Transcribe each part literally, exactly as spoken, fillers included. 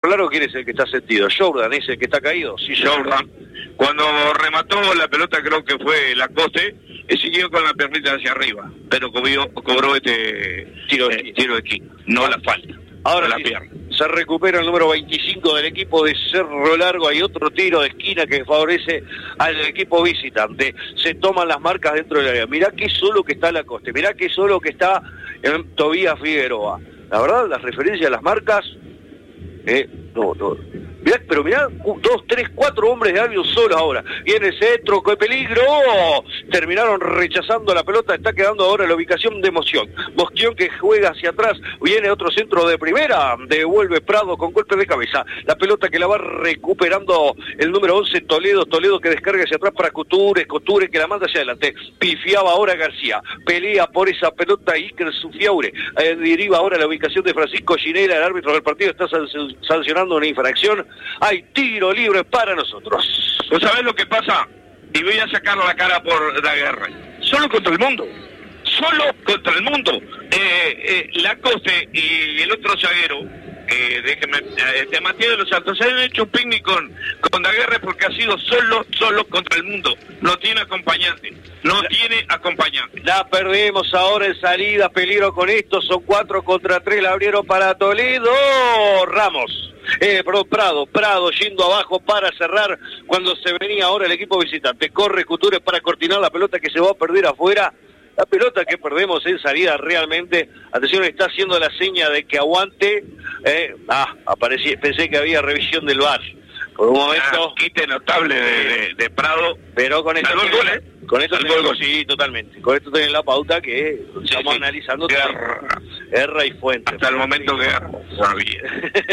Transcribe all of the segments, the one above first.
Largo, ¿quién es el que está sentido? Jordan, ¿es el que está caído? Sí, Jordan. Cuando remató la pelota, creo que fue Lacoste, y siguió con la piernita hacia arriba, pero cobró, cobró este tiro de, eh, tiro de esquina, no la falta. Ahora la sí, pierna. Se recupera el número veinticinco del equipo de Cerro Largo. Hay otro tiro de esquina que favorece al equipo visitante. Se toman las marcas dentro del área. Mirá qué solo que está Lacoste, mirá qué solo que está en Tobías Figueroa. La verdad, las referencias a las marcas, eh, no, no. Mirá, pero mirá, un, dos, tres, cuatro hombres de Albion solo ahora. Viene el centro, ¡qué peligro! Terminaron rechazando la pelota, está quedando ahora la ubicación de Emoción. Mosquión que juega hacia atrás, viene otro centro de primera, devuelve Prado con golpe de cabeza. La pelota que la va recuperando el número once, Toledo, Toledo que descarga hacia atrás para Couture, Couture que la manda hacia adelante. Pifiaba ahora García, pelea por esa pelota Iker Sufiaure. Eh, deriva ahora la ubicación de Francisco Ginela, el árbitro del partido está sancionando una infracción. Hay tiro libre para nosotros. ¿Vos sabés lo que pasa? Y voy a sacar la cara por la guerra. Solo contra el mundo. Solo contra el mundo. Eh, eh, Lacoste y el otro zaguero, eh, déjeme, eh, de Matías de los Santos, se han hecho un picnic con, con la guerra porque ha sido solo, solo contra el mundo. No tiene acompañante. No la, tiene acompañante. La perdemos ahora en salida. Peligro con esto. Son cuatro contra tres. La abrieron para Toledo. Ramos. Eh, perdón, Prado, Prado yendo abajo para cerrar cuando se venía ahora el equipo visitante. Corre Couture para cortinar la pelota que se va a perder afuera. La pelota que perdemos en salida realmente. Atención, está haciendo la seña de que aguante. Eh, ah, aparecí, pensé que había revisión del V A R. Por un momento. Ah, quite notable de, de, de Prado. Pero con esto. Salvo el gol, ¿eh? Con esto Salvo el gol. Sí, totalmente. Con esto tienen la pauta que sí, estamos sí. analizando. Guerra. Guerra y Fuente. Hasta el momento Guerra. Sabía.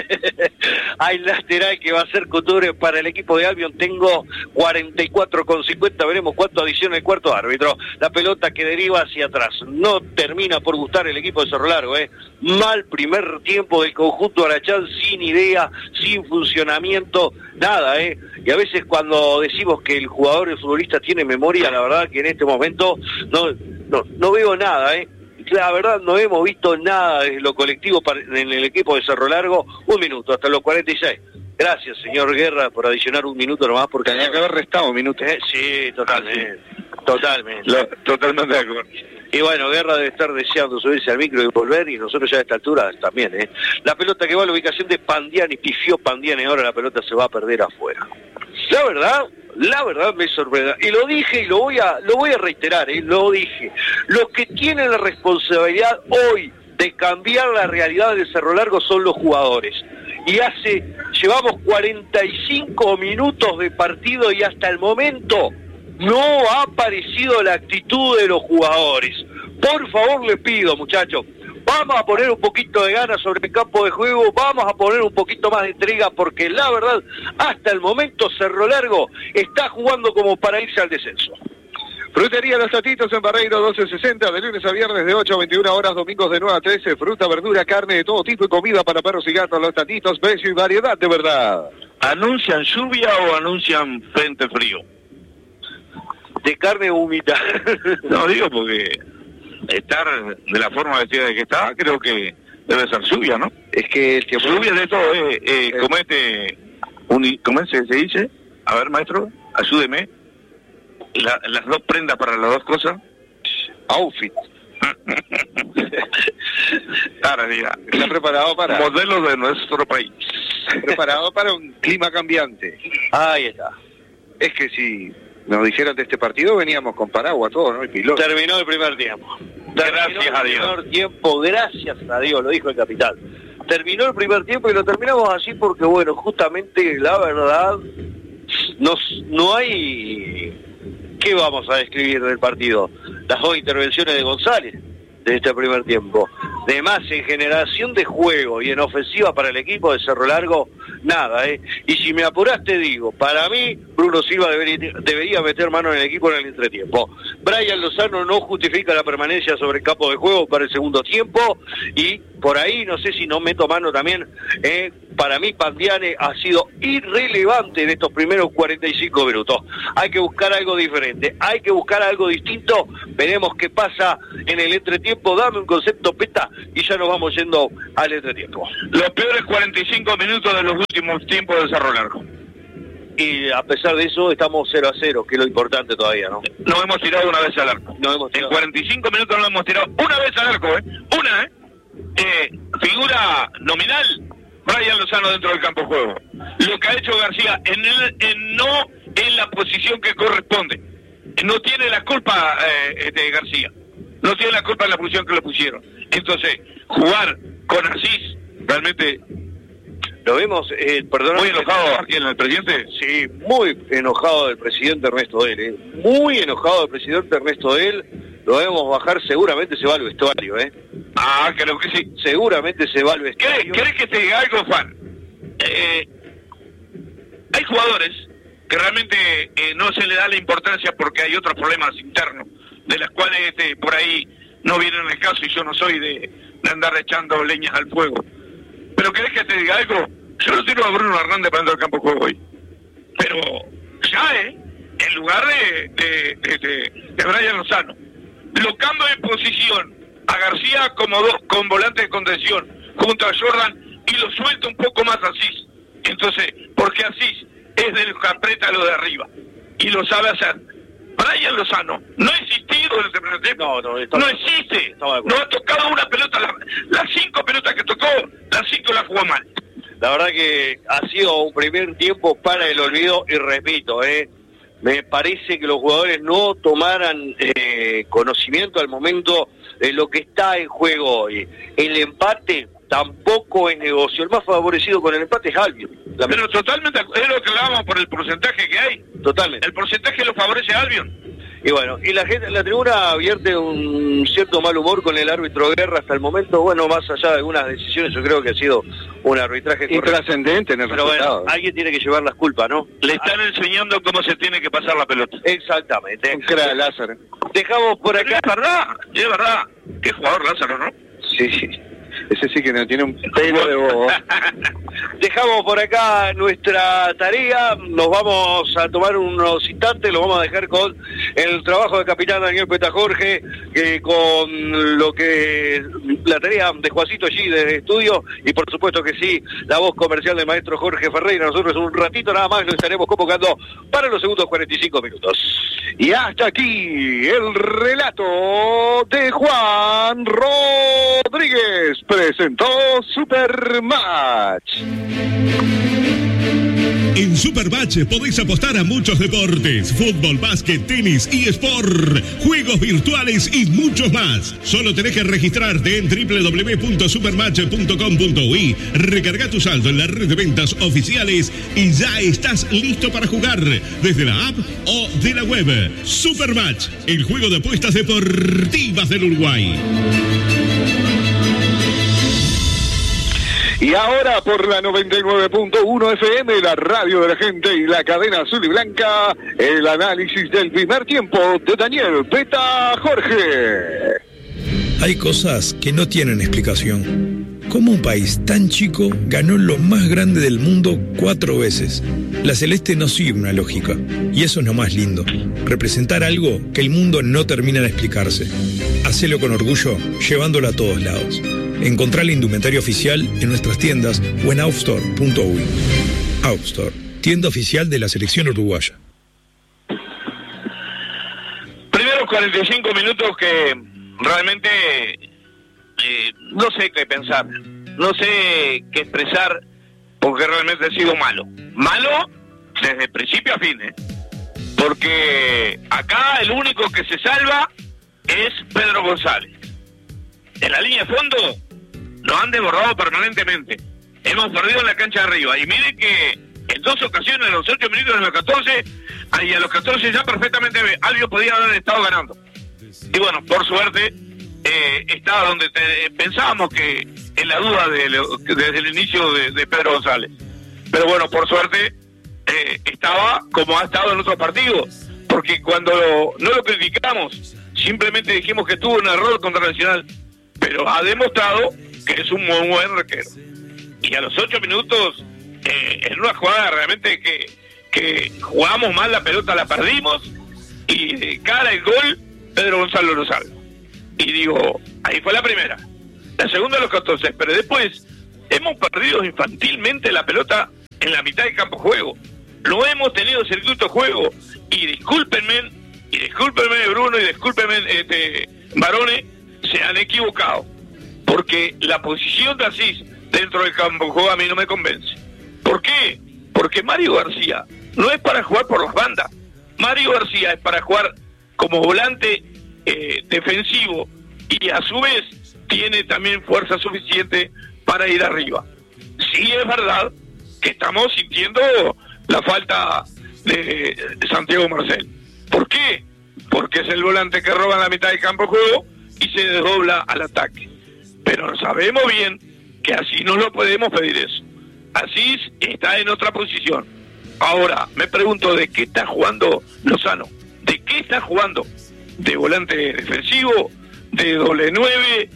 Hay lateral que va a ser Couture para el equipo de Albion. Tengo cuarenta y cuatro con cincuenta. Veremos cuánto adiciona el cuarto árbitro. La pelota que deriva hacia atrás. No termina por gustar el equipo de Cerro Largo. ¿eh? Mal primer tiempo del conjunto Arachán. Sin idea, sin funcionamiento. Nada, ¿eh? Y a veces cuando decimos que el jugador, el futbolista tiene memoria, la verdad que en este momento no, no, no veo nada, ¿eh? La verdad no hemos visto nada de lo colectivo en el equipo de Cerro Largo. Un minuto, hasta los cuarenta y seis. Gracias, señor Guerra, por adicionar un minuto nomás, porque tenía que haber restado un minuto. ¿Eh? Sí, totalmente. Totalmente. Lo, totalmente de acuerdo. Y bueno, Guerra debe estar deseando subirse al micro y volver, y nosotros ya a esta altura también, ¿eh? La pelota que va a la ubicación de Pandiani, pifió Pandiani, ahora la pelota se va a perder afuera. La verdad, la verdad me sorprende. Y lo dije y lo voy a, lo voy a reiterar, ¿eh? Lo dije. Los que tienen la responsabilidad hoy de cambiar la realidad del Cerro Largo son los jugadores. Y hace, llevamos cuarenta y cinco minutos de partido y hasta el momento no ha aparecido la actitud de los jugadores. Por favor, les pido, muchachos, vamos a poner un poquito de ganas sobre el campo de juego, vamos a poner un poquito más de entrega, porque la verdad, hasta el momento Cerro Largo está jugando como para irse al descenso. Frutería Los Tatitos en Barreiro doce sesenta, de lunes a viernes de ocho a veintiuna horas, domingos de nueve a trece, fruta, verdura, carne de todo tipo y comida para perros y gatos. Los Tatitos, precio y variedad de verdad. ¿Anuncian lluvia o anuncian frente frío? De carne humita. No, digo porque estar de la forma vestida de que está, creo que debe ser lluvia, ¿no? Es que el tiempo... Lluvia de todo, eh, eh, eh. comete, un, ¿cómo se, se dice? A ver, maestro, ayúdeme. La, las dos prendas para las dos cosas. Outfit. Ahora diga, está preparado para... Modelo de nuestro país. Preparado para un clima cambiante. Ahí está. Es que si nos dijeran de este partido, veníamos con paraguas todos, ¿no? Y piloto. Terminó el primer tiempo. Gracias Terminó a el Dios. primer tiempo, gracias a Dios, lo dijo el capitán. Terminó el primer tiempo y lo terminamos así porque, bueno, justamente, la verdad, no, no hay... ¿Qué vamos a describir del partido? Las dos intervenciones de González de este primer tiempo. De más en generación de juego y en ofensiva para el equipo de Cerro Largo, nada, ¿eh? Y si me apuraste, digo, para mí, Bruno Silva debería, debería meter mano en el equipo en el entretiempo. Brian Lozano no justifica la permanencia sobre el campo de juego para el segundo tiempo y por ahí, no sé si no meto mano también, ¿eh? para mí Pandiane ha sido irrelevante en estos primeros cuarenta y cinco minutos. Hay que buscar algo diferente, hay que buscar algo distinto. Veremos qué pasa en el entretiempo. Dame un concepto, Peta, y ya nos vamos yendo al entretiempo. Los peores cuarenta y cinco minutos de los últimos tiempos de Cerro Largo. Y a pesar de eso estamos cero a cero, que es lo importante todavía, ¿no? Nos hemos tirado una vez al arco. Nos hemos tirado. En cuarenta y cinco minutos nos hemos tirado una vez al arco, ¿eh? Una, ¿eh? eh figura nominal, Brian Lozano dentro del campo de juego. Lo que ha hecho García, en, el, en no en la posición que corresponde. No tiene la culpa eh, de García. No tiene la culpa de la posición que le pusieron. Entonces, jugar con Asís, realmente... Lo vemos, eh, perdón. Muy enojado aquí en el presidente. Sí, muy enojado del presidente Ernesto Del, eh. Muy enojado del presidente Ernesto Del. Lo debemos bajar, seguramente se va al vestuario, ¿eh? Ah, creo que sí. Seguramente se va al vestuario. ¿Querés que te diga algo, Juan? Eh, hay jugadores que realmente eh, no se le da la importancia porque hay otros problemas internos, de las cuales este, por ahí no vienen al caso y yo no soy de, de andar echando leñas al fuego. Pero ¿querés que te diga algo? Yo no tiro a Bruno Hernández para entrar al campo de juego hoy. Pero ya, ¿eh? En lugar de, de, de, de, de Brian Lozano. Lo cambio de posición a García como dos, con volante de contención, junto a Jordan, y lo suelto un poco más a Asís. Entonces, porque Asís es del que aprieta lo de arriba. Y lo sabe hacer. Brian Lozano no ha existido en este primer tiempo. No, no, está, no existe. No ha tocado una pelota. La, las cinco pelotas que tocó, las cinco las jugó mal. La verdad que ha sido un primer tiempo para el olvido. Y repito, eh, me parece que los jugadores no tomaran eh, conocimiento al momento de lo que está en juego hoy. El empate tampoco es negocio. El más favorecido con el empate es Albion. La Pero totalmente, es lo que hablábamos por el porcentaje que hay. Totalmente. El porcentaje lo favorece a Albion. Y bueno, y la gente, la tribuna vierte un cierto mal humor con el árbitro Guerra hasta el momento. Bueno, más allá de algunas decisiones, yo creo que ha sido un arbitraje intrascendente en el Pero resultado. Bueno, alguien tiene que llevar las culpas, ¿no? Le están ah. enseñando cómo se tiene que pasar la pelota. Exactamente. Un crack Lázaro. Dejamos por acá. Es verdad, es verdad. Qué jugador Lázaro, ¿no? Sí, sí. Ese sí que no tiene un pelo de bobo. Dejamos por acá nuestra tarea, nos vamos a tomar unos instantes, lo vamos a dejar con el trabajo del capitán Daniel Peta Jorge, que con lo que la tarea de Juancito allí de estudio, y por supuesto que sí, la voz comercial del maestro Jorge Ferreira. Nosotros un ratito nada más lo estaremos convocando para los segundos cuarenta y cinco minutos. Y hasta aquí el relato de Juan Rodríguez. Presentó Supermatch. En Supermatch podéis apostar a muchos deportes: fútbol, básquet, tenis, eSport, juegos virtuales y muchos más. Solo tenés que registrarte en doble u doble u doble u punto supermatch punto com punto u i, recarga tu saldo en la red de ventas oficiales y ya estás listo para jugar desde la app o de la web. Supermatch, el juego de apuestas deportivas del Uruguay. Y ahora por la noventa y nueve punto uno F M, la radio de la gente y la cadena azul y blanca, el análisis del primer tiempo de Daniel Peta Jorge. Hay cosas que no tienen explicación. ¿Cómo un país tan chico ganó lo más grande del mundo cuatro veces? La Celeste no sigue una lógica, y eso es lo más lindo. Representar algo que el mundo no termina de explicarse. Hacelo con orgullo, llevándolo a todos lados. Encontrá la indumentaria oficial en nuestras tiendas o en outstore punto u i. Outstore, tienda oficial de la selección uruguaya. Primeros cuarenta y cinco minutos que realmente eh, no sé qué pensar, no sé qué expresar, porque realmente ha sido malo. Malo desde principio a fin, ¿eh? Porque acá el único que se salva es Pedro González. En la línea de fondo nos han desbordado permanentemente. Hemos perdido en la cancha de arriba. Y mire que en dos ocasiones, en los ocho minutos de los catorce, y a los catorce ya perfectamente Albion podía haber estado ganando. Y bueno, por suerte, eh, estaba donde te, pensábamos que en la duda de, desde el inicio de, de Pedro González. Pero bueno, por suerte, eh, estaba como ha estado en otros partidos. Porque cuando lo, no lo criticamos, simplemente dijimos que tuvo un error contra Nacional, pero ha demostrado que es un muy buen arquero. y a los ocho minutos, eh, en una jugada realmente que, que jugamos mal la pelota, la perdimos, y de cara el gol, Pedro Gonzalo lo salva. Y digo, ahí fue la primera. La segunda los catorce, pero después hemos perdido infantilmente la pelota en la mitad del campo de juego. No hemos tenido circuito de juego. Y discúlpenme, y discúlpenme Bruno, y discúlpenme este, Barone, se han equivocado. Porque la posición de Asís dentro del campo de juego a mí no me convence. ¿Por qué? Porque Mario García no es para jugar por las bandas. Mario García es para jugar como volante eh, defensivo, y a su vez tiene también fuerza suficiente para ir arriba. Sí es verdad que estamos sintiendo la falta de Santiago Marcel. ¿Por qué? Porque es el volante que roba en la mitad del campo de juego y se desdobla al ataque. Pero sabemos bien que así no lo podemos pedir eso. Así está en otra posición. Ahora, me pregunto, ¿de qué está jugando Lozano? ¿De qué está jugando? ¿De volante defensivo? ¿De doble nueve?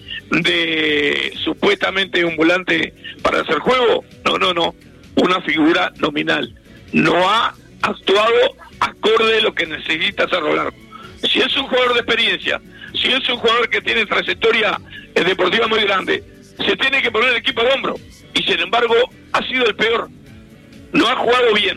¿De supuestamente un volante para hacer juego? No, no, no. Una figura nominal. No ha actuado acorde a lo que necesita hacer Rolargo. Si es un jugador de experiencia, si es un jugador que tiene trayectoria deportiva muy grande, se tiene que poner el equipo al hombro. Y sin embargo, ha sido el peor. No ha jugado bien.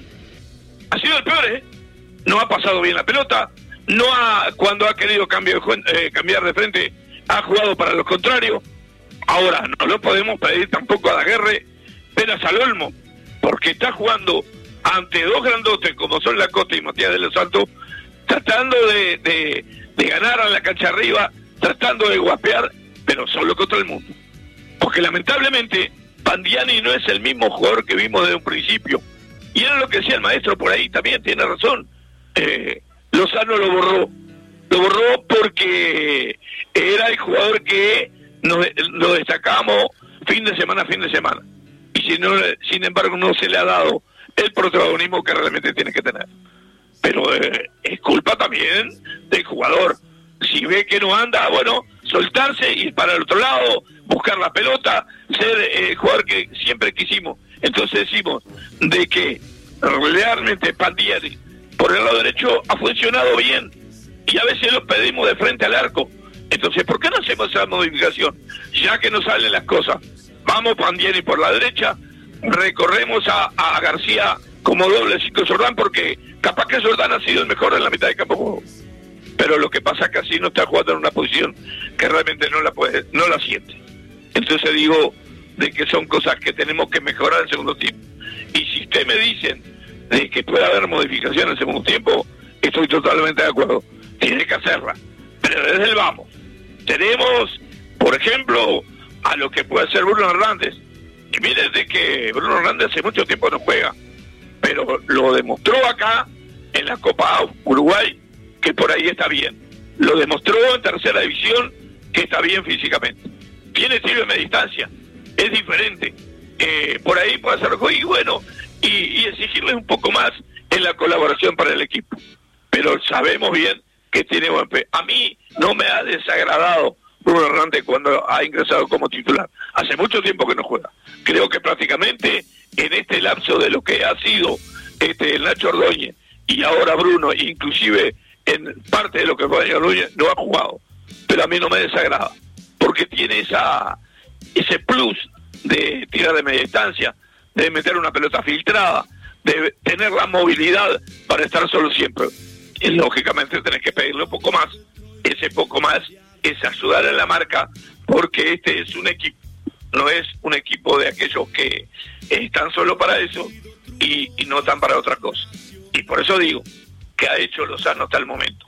Ha sido el peor, ¿eh? No ha pasado bien la pelota. No ha, cuando ha querido cambio, eh, cambiar de frente, ha jugado para los contrarios. Ahora, no lo podemos pedir tampoco a Daguerre, Peras al Olmo, porque está jugando ante dos grandotes como son Lacoste y Matías de los Santos, tratando de, de, de ganar a la cancha arriba, tratando de guapear, pero solo contra el mundo. Porque lamentablemente Pandiani no es el mismo jugador que vimos desde un principio. Y era lo que decía el maestro por ahí, también tiene razón. Eh, Lozano lo borró. Lo borró porque era el jugador que nos, lo destacamos fin de semana a fin de semana. Y si no, sin embargo no se le ha dado el protagonismo que realmente tiene que tener. Pero eh, es culpa también del jugador. Si ve que no anda, bueno, soltarse, ir para el otro lado, buscar la pelota, ser el eh, jugador que siempre quisimos. Entonces decimos de que realmente Pandiani por el lado derecho ha funcionado bien y a veces lo pedimos de frente al arco. Entonces, ¿por qué no hacemos esa modificación? Ya que no salen las cosas, vamos Pandiani por la derecha, recorremos a, a García como doble cinco Jordán, porque capaz que Jordán ha sido el mejor en la mitad de campo de juego. Pero lo que pasa es que así no está jugando en una posición que realmente no la puede, no la siente. Entonces digo de que son cosas que tenemos que mejorar en el segundo tiempo. Y si usted me dicen de que puede haber modificación en el segundo tiempo, estoy totalmente de acuerdo. Tiene que hacerla. Pero desde el vamos. Tenemos, por ejemplo, a lo que puede hacer Bruno Hernández. Y miren de que Bruno Hernández hace mucho tiempo no juega. Pero lo demostró acá en la Copa Uruguay, que por ahí está bien. Lo demostró en tercera división, que está bien físicamente. Tiene tiro de media distancia. Es diferente. Eh, por ahí puede hacer juego y bueno, y, y exigirle un poco más en la colaboración para el equipo. Pero sabemos bien que tiene buen pe. A mí no me ha desagradado Bruno Hernández cuando ha ingresado como titular. Hace mucho tiempo que no juega. Creo que prácticamente en este lapso de lo que ha sido este el Nacho Ordóñez y ahora Bruno, inclusive en parte de lo que fue Ordóñez, no ha jugado. Pero a mí no me desagrada, porque tiene esa ese plus de tirar de media distancia, de meter una pelota filtrada, de tener la movilidad para estar solo siempre. Y lógicamente tenés que pedirle un poco más. Ese poco más es ayudar en la marca, porque este es un equipo, no es un equipo de aquellos que están solo para eso y, y no están para otra cosa. Y por eso digo que ha hecho Lozano hasta el momento.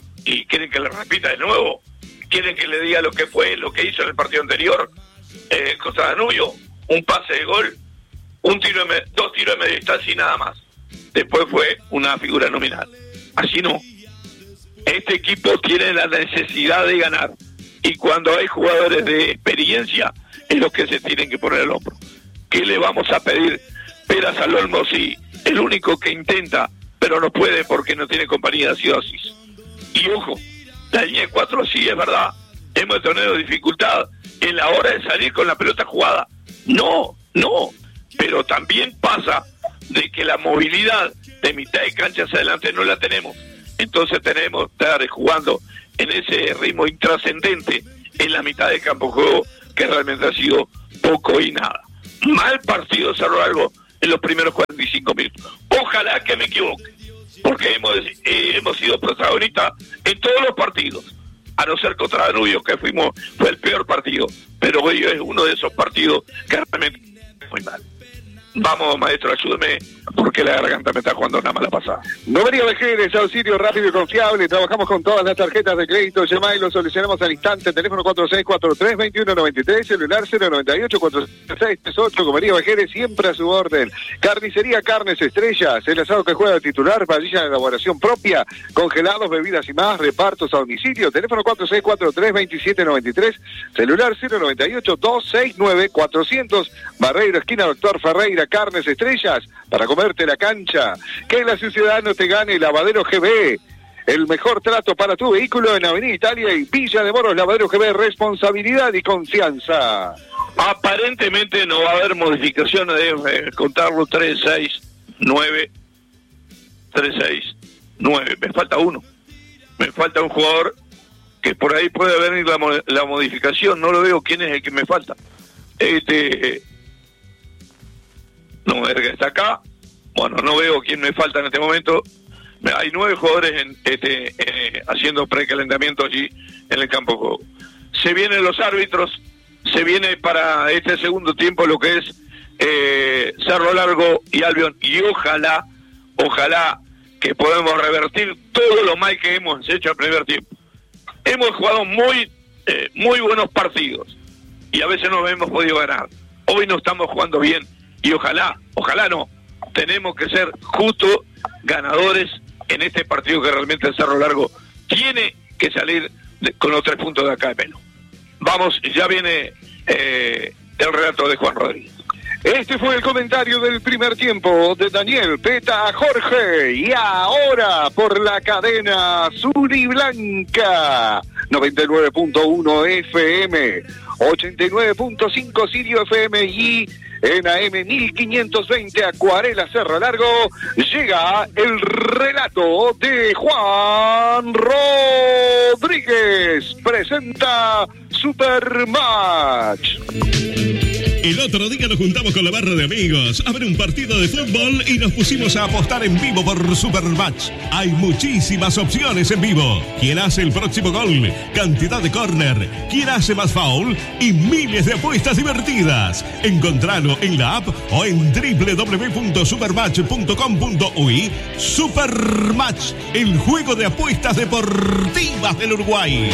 Y quieren que le repita de nuevo, quieren que le diga lo que fue, lo que hizo en el partido anterior, eh, Costa Danubio, un pase de gol, un tiro de me, dos tiros de media distancia y nada más. Después fue una figura nominal. Así no. Este equipo tiene la necesidad de ganar. Y cuando hay jugadores de experiencia, es lo que se tienen que poner al hombro. ¿Qué le vamos a pedir? Peras al Olmo, sí, el único que intenta, pero no puede porque no tiene compañía, ha sido Asís. Y ojo, la línea de cuatro sí es verdad, hemos tenido dificultad en la hora de salir con la pelota jugada. No, No, pero también pasa de que la movilidad de mitad de cancha hacia adelante no la tenemos. Entonces tenemos que estar jugando en ese ritmo intrascendente en la mitad del campo de juego, que realmente ha sido poco y nada. Mal partido Cerro Largo en los primeros cuarenta y cinco minutos. Ojalá que me equivoque, porque hemos, eh, hemos sido protagonistas en todos los partidos, a no ser contra Danubio, que fuimos fue el peor partido, pero hoy es uno de esos partidos que realmente muy mal. Vamos, maestro, ayúdeme, porque la garganta me está jugando una mala pasada. Novería Vejeres, auxilio rápido y confiable. Trabajamos con todas las tarjetas de crédito. Llama y lo solucionamos al instante. Teléfono cuatro seis cuatro tres, dos uno nueve tres, celular cero noventa y ocho, cuatro seis tres ocho. Comería Vejeres, siempre a su orden. Carnicería Carnes Estrellas, el asado que juega titular, parrilla de elaboración propia, congelados, bebidas y más, repartos a domicilio. Teléfono cuatro seis cuatro tres, dos siete nueve tres, celular cero noventa y ocho, dos seis nueve, cuatrocientos. Barreiro, esquina Doctor Ferreira. Carnes Estrellas, para comerte la cancha. Que la ciudad no te gane. Lavadero G B, el mejor trato para tu vehículo en Avenida Italia y Villa de Moros. Lavadero G B, responsabilidad y confianza. Aparentemente no va a haber modificaciones, de contarlo. Tres seis nueve, tres seis nueve, me falta uno, me falta un jugador que por ahí puede venir la, la modificación. No lo veo. ¿Quién es el que me falta? Este No, Erga está acá. Bueno, no veo quién me falta en este momento. Hay nueve jugadores en, este, eh, haciendo precalentamiento allí en el campo de juego. Se vienen los árbitros, se viene para este segundo tiempo lo que es eh, Cerro Largo y Albion, y ojalá, ojalá que podamos revertir todo lo mal que hemos hecho al primer tiempo. Hemos jugado muy, eh, muy buenos partidos y a veces no hemos podido ganar. Hoy no estamos jugando bien. Y ojalá, ojalá no, tenemos que ser justos ganadores en este partido, que realmente el Cerro Largo tiene que salir de, con los tres puntos de acá de pelo. Vamos, ya viene eh, el relato de Juan Rodríguez. Este fue el comentario del primer tiempo de Daniel Peta Jorge. Y ahora por la cadena azul y blanca, noventa y nueve punto uno F M, ochenta y nueve punto cinco Sirio F M y en A M mil quinientos veinte Acuarela Cerro Largo, llega el relato de Juan Rodríguez. Presenta Supermatch. El otro día nos juntamos con la barra de amigos a ver un partido de fútbol y nos pusimos a apostar en vivo por Supermatch. Hay muchísimas opciones en vivo. ¿Quién hace el próximo gol? Cantidad de córner. ¿Quién hace más foul? Y miles de apuestas divertidas. Encontralo en la app o en doble u doble u doble u punto supermatch punto com punto u y. Supermatch, el juego de apuestas deportivas del Uruguay.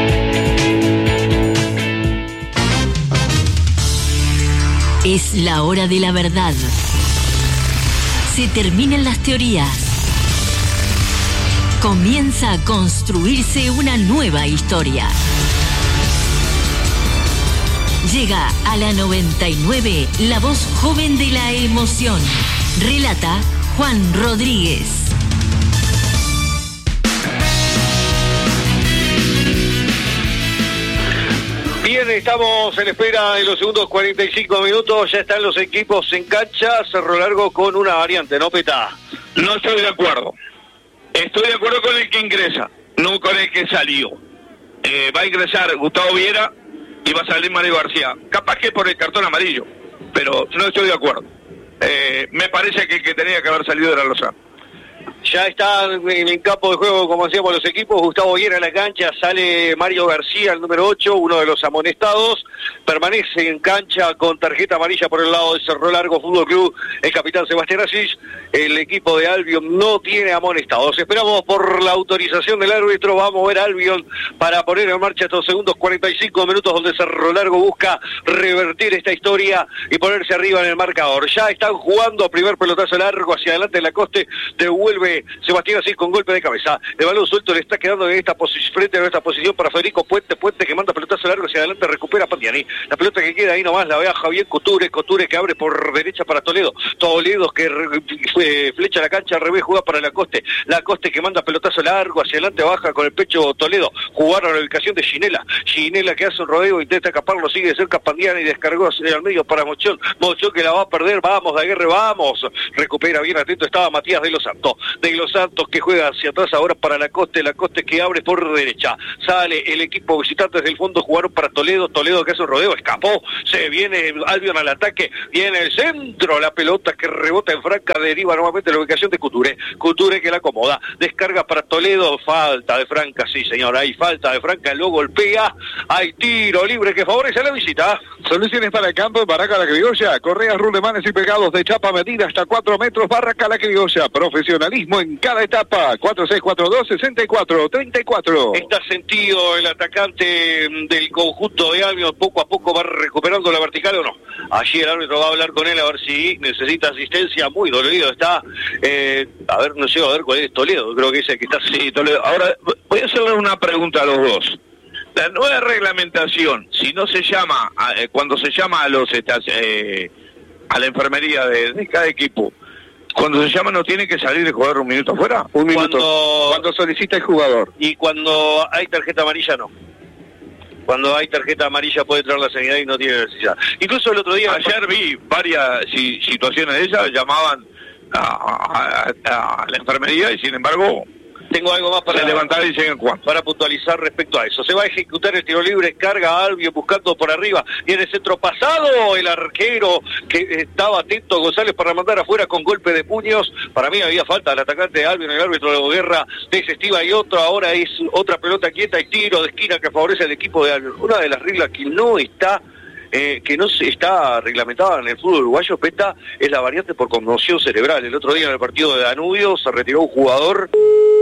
Es la hora de la verdad. Se terminan las teorías. Comienza a construirse una nueva historia. Llega a la noventa y nueve la voz joven de la emoción. Relata Juan Rodríguez. Bien, estamos en espera de los segundos cuarenta y cinco minutos. Ya están los equipos en cancha. Cerro Largo con una variante, ¿no, Peta? No estoy de acuerdo. Estoy de acuerdo con el que ingresa, no con el que salió. Eh, va a ingresar Gustavo Viera y va a salir Mario García. Capaz que por el cartón amarillo, pero no estoy de acuerdo. Eh, me parece que el que tenía que haber salido era Lozano. Ya están en el campo de juego, como decíamos, los equipos. Gustavo Viera en la cancha, sale Mario García, el número ocho, uno de los amonestados. Permanece en cancha con tarjeta amarilla por el lado de Cerro Largo Fútbol Club el capitán Sebastián Asís. El equipo de Albion no tiene amonestados. Esperamos por la autorización del árbitro. Va a mover Albion para poner en marcha estos segundos cuarenta y cinco minutos donde Cerro Largo busca revertir esta historia y ponerse arriba en el marcador. Ya están jugando, primer pelotazo largo hacia adelante en la coste, devuelve Sebastián Asís con golpe de cabeza. El balón suelto le está quedando en esta posición, frente a esta posición para Federico Puente. Puente que manda pelotazo largo hacia adelante, recupera Pandiani. La pelota que queda ahí nomás la ve a Javier Couture. Couture que abre por derecha para Toledo. Toledo que eh, flecha la cancha al revés, juega para Lacoste. Lacoste que manda pelotazo largo hacia adelante, baja con el pecho Toledo. Jugaron a la ubicación de Ginela. Ginela que hace un rodeo, intenta escaparlo, sigue de cerca Pandiani y descargó al medio para Mochón. Mochón que la va a perder. Vamos, Daguerre, vamos. Recupera bien atento, estaba Matías de los Santos. De los Santos que juega hacia atrás ahora para Lacoste. Lacoste que abre por derecha. Sale el equipo visitante desde el fondo, jugaron para Toledo. Toledo que hace un rodeo, escapó. Se viene Albion al ataque. Viene el centro. La pelota que rebota en franca, deriva nuevamente la ubicación de Couture. Couture que la acomoda. Descarga para Toledo. Falta de franca, sí señor. Hay falta de franca. Lo golpea. Hay tiro libre que favorece a la visita. Soluciones para el campo en Barraca La Criolla. Correas, rulemanes y pegados de chapa medida hasta cuatro metros. Barraca La Criolla. Profesionalismo en cada etapa. cuatro seis cuatro dos, seis cuatro tres cuatro. Está sentido el atacante del conjunto de Albion. Poco a poco va recuperando la vertical o no. Allí el árbitro va a hablar con él a ver si necesita asistencia. Muy dolorido está. Eh, a ver, no llego a ver cuál es Toledo. Creo que es el que está. Sí, Toledo. Ahora voy a hacerle una pregunta a los dos. La nueva reglamentación, si no se llama, eh, cuando se llama a los eh, a la enfermería de, de cada equipo, cuando se llama no tiene que salir de jugar un minuto afuera. Un minuto. Cuando, cuando solicita el jugador. Y cuando hay tarjeta amarilla no. Cuando hay tarjeta amarilla puede traer la sanidad y no tiene necesidad. Incluso el otro día... Ayer vi varias si, situaciones de esas, llamaban a, a, a la enfermería y sin embargo... Tengo algo más para levantar y siguen jugando. Para puntualizar respecto a eso. Se va a ejecutar el tiro libre, carga a Albion buscando por arriba. Viene el centro pasado, el arquero que estaba atento González para mandar afuera con golpe de puños. Para mí había falta al atacante de Albion, el árbitro de Guerra desestima y otro. Ahora es otra pelota quieta y tiro de esquina que favorece al equipo de Albion. Una de las reglas que no está... Eh, que no se está reglamentada en el fútbol uruguayo, Peta, es la variante por conmoción cerebral. El otro día en el partido de Danubio se retiró un jugador